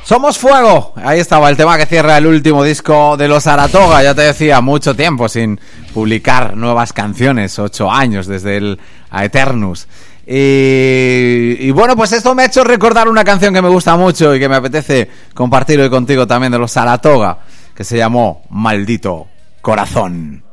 Somos Fuego, ahí estaba el tema que cierra el último disco de los Saratoga. Ya te decía, mucho tiempo sin publicar nuevas canciones, 8 años desde el Aeternus. Y bueno, pues esto me ha hecho recordar una canción que me gusta mucho y que me apetece compartir hoy contigo también, de los Saratoga, que se llamó Maldito Corazón.